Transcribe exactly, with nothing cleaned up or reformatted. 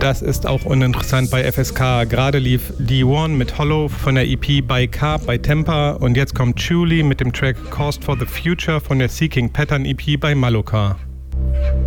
das ist auch uninteressant bei F S K. Gerade lief D eins mit Hollow von der E P By Carb bei Tempa und jetzt kommt Chuli mit dem Track Cost for the Future von der Seeking Pattern E P bei Maloka.